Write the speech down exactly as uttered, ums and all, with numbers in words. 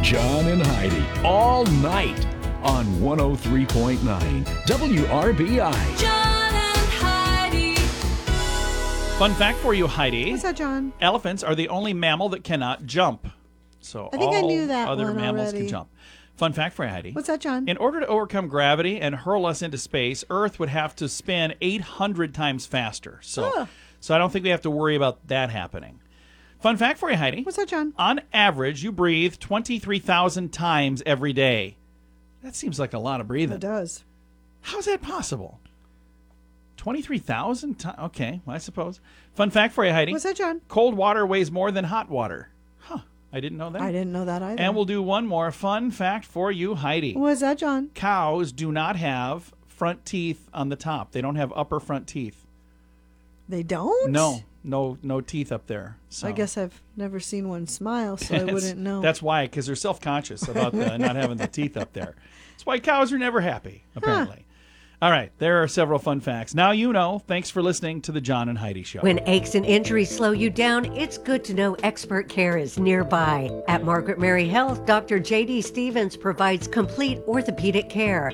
John and Heidi, all night on one oh three point nine W R B I. John and Heidi. Fun fact for you, Heidi. What's that, John? Elephants are the only mammal that cannot jump. So I think all I knew that other one mammals already. can jump. Fun fact for you, Heidi. What's that, John? In order to overcome gravity and hurl us into space, Earth would have to spin eight hundred times faster. So, Huh. so I don't think we have to worry about that happening. Fun fact for you, Heidi. What's that, John? On average, you breathe twenty-three thousand times every day. That seems like a lot of breathing. It does. How's that possible? twenty-three thousand times? Okay, well, I suppose. Fun fact for you, Heidi. What's that, John? Cold water weighs more than hot water. Huh, I didn't know that. I didn't know that either. And we'll do one more fun fact for you, Heidi. What's that, John? Cows do not have front teeth on the top. They don't have upper front teeth. They don't? No, no, no teeth up there. So I guess I've never seen one smile, so I That's- wouldn't know. That's why, because they're self-conscious about the, not having the teeth up there. That's why cows are never happy, apparently. All right, there are several fun facts. Now you know. Thanks for listening to the John and Heidi Show. When aches and injuries slow you down, it's good to know expert care is nearby. At Margaret Mary Health, Doctor J D Stevens provides complete orthopedic care.